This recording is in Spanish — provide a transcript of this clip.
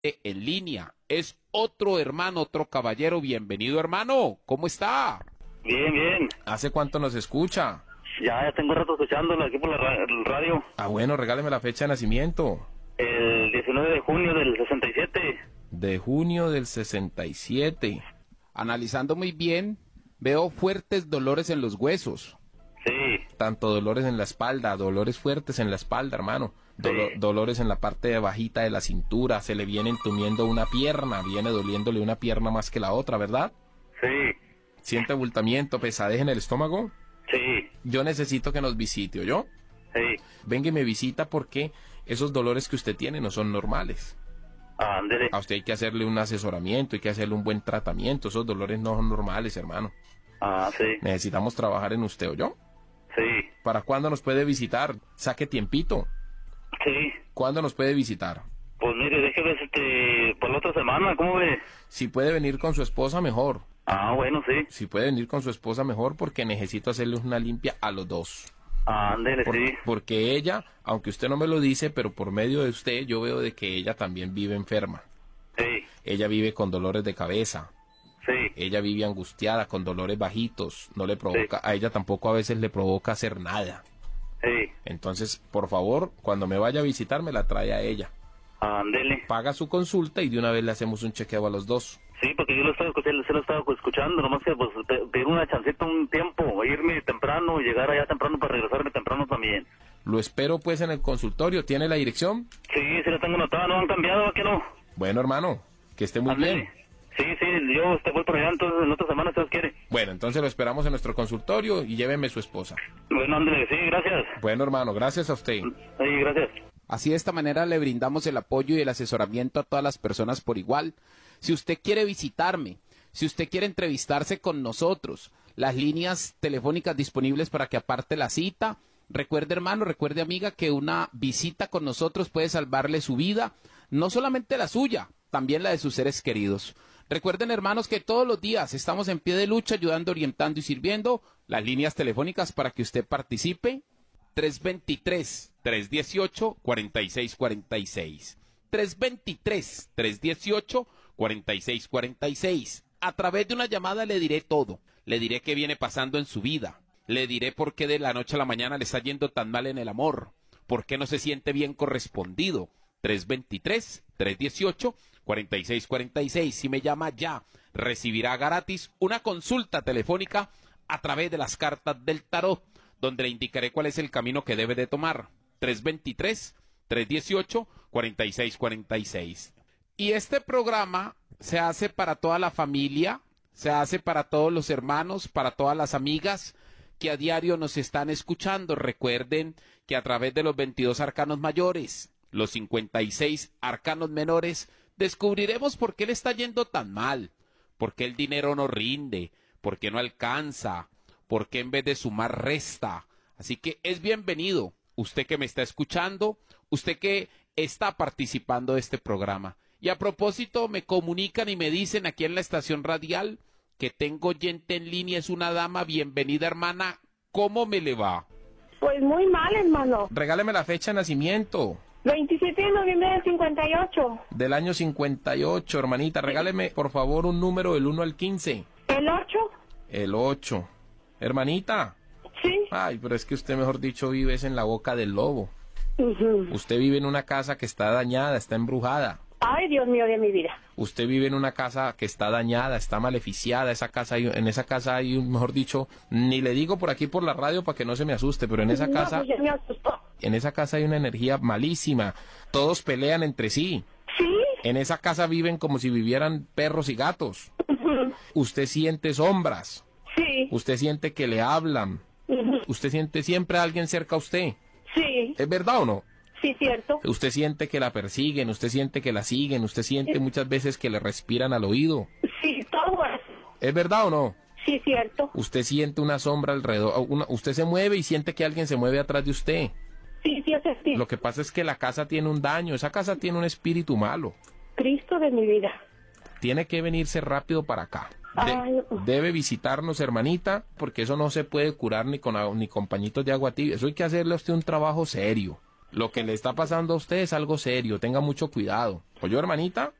en línea. Es otro hermano, otro caballero. Bienvenido, hermano. ¿Cómo está? Bien, bien. ¿Hace cuánto nos escucha? Ya tengo rato escuchándolo aquí por el radio. Ah, bueno, regáleme la fecha de nacimiento. El 19 de junio del 67. De junio del 67. Analizando muy bien, veo fuertes dolores en los huesos. Sí. Tanto dolores en la espalda, dolores fuertes en la espalda, hermano. Dolores en la parte de bajita de la cintura, se le viene entumiendo una pierna, viene doliéndole una pierna más que la otra, ¿verdad? Sí. ¿Siente abultamiento, pesadez en el estómago? Sí. Yo necesito que nos visite, ¿oyó? Sí. Venga y me visita porque esos dolores que usted tiene no son normales. Ándele. A usted hay que hacerle un asesoramiento, hay que hacerle un buen tratamiento. Esos dolores no son normales, hermano. Ah, sí. Necesitamos trabajar en usted, ¿oyó? Sí. ¿Para cuándo nos puede visitar? Saque tiempito. Sí. ¿Cuándo nos puede visitar? Pues mire, déjeme por la otra semana, ¿cómo ve? Si puede venir con su esposa, mejor. Ah, bueno, sí. Si puede venir con su esposa, mejor, porque necesito hacerle una limpia a los dos. Ándele, sí. Porque ella, aunque usted no me lo dice, pero por medio de usted, yo veo de que ella también vive enferma. Sí. Ella vive con dolores de cabeza. Sí. Ella vive angustiada, con dolores bajitos. No le provoca, Sí. a ella tampoco a veces le provoca hacer nada. Sí. Entonces, por favor, cuando me vaya a visitar, me la trae a ella. Ándele. Paga su consulta y de una vez le hacemos un chequeo a los dos. Sí, porque yo lo estaba escuchando, nomás que pues pedir una chancita un tiempo, irme temprano y llegar allá temprano para regresarme temprano también. Lo espero pues en el consultorio. ¿Tiene la dirección? Sí, sí la tengo anotada, no han cambiado, ¿a qué no? Bueno, hermano, que esté muy Ándele. bien. Sí, yo voy por allá entonces en otra semana si Dios quiere. Bueno, entonces lo esperamos en nuestro consultorio y lléveme su esposa. Bueno, ándele, sí, gracias. Bueno, hermano, gracias a usted. Sí, gracias. Así de esta manera le brindamos el apoyo y el asesoramiento a todas las personas por igual. Si usted quiere visitarme, si usted quiere entrevistarse con nosotros, las líneas telefónicas disponibles para que aparte la cita. Recuerde, hermano, recuerde, amiga, que una visita con nosotros puede salvarle su vida, no solamente la suya, también la de sus seres queridos. Recuerden, hermanos, que todos los días estamos en pie de lucha, ayudando, orientando y sirviendo. Las líneas telefónicas para que usted participe: 323-318-4646. 323-318-4646. A través de una llamada le diré todo. Le diré qué viene pasando en su vida. Le diré por qué de la noche a la mañana le está yendo tan mal en el amor. Por qué no se siente bien correspondido. 323-318-4646. Si me llama ya, recibirá gratis una consulta telefónica a través de las cartas del tarot, donde le indicaré cuál es el camino que debe de tomar. 323-318-4646. Y este programa se hace para toda la familia, se hace para todos los hermanos, para todas las amigas que a diario nos están escuchando. Recuerden que a través de los 22 arcanos mayores, los 56 arcanos menores, descubriremos por qué le está yendo tan mal, por qué el dinero no rinde, por qué no alcanza, por qué en vez de sumar resta. Así que es bienvenido usted que me está escuchando, usted que está participando de este programa. Y a propósito, me comunican y me dicen aquí en la estación radial que tengo oyente en línea, es una dama. Bienvenida, hermana. ¿Cómo me le va? Pues muy mal, hermano. Regáleme la fecha de nacimiento. 27 de noviembre del 58. Del año 58, hermanita. Regáleme, por favor, un número del 1 al 15. ¿El 8? El 8. Hermanita. Sí. Ay, pero es que usted, mejor dicho, vive en la boca del lobo. Uh-huh. Usted vive en una casa que está dañada, está embrujada. Ay, Dios mío de mi vida. Usted vive en una casa que está dañada, está maleficiada. En esa casa hay, mejor dicho, ni le digo por aquí por la radio para que no se me asuste, pero en esa casa, No, pues ya me asustó. en esa casa hay una energía malísima. Todos pelean entre sí. ¿Sí? En esa casa viven como si vivieran perros y gatos. Uh-huh. Usted siente sombras. Sí. Usted siente que le hablan. Uh-huh. Usted siente siempre a alguien cerca a usted. Sí. ¿Es verdad o no? Sí, cierto. Usted siente que la persiguen, usted siente que la siguen, usted siente muchas veces que le respiran al oído. Sí, todo eso. ¿Es verdad o no? Sí, cierto. Usted siente una sombra alrededor, usted se mueve y siente que alguien se mueve atrás de usted. Sí, sí, eso sí. Lo que pasa es que la casa tiene un daño, esa casa tiene un espíritu malo. Cristo de mi vida. Tiene que venirse rápido para acá. Ay. Debe visitarnos, hermanita, porque eso no se puede curar ni con pañitos de agua tibia. Eso hay que hacerle a usted un trabajo serio. Lo que le está pasando a usted es algo serio, tenga mucho cuidado. ¿Oyó, hermanita?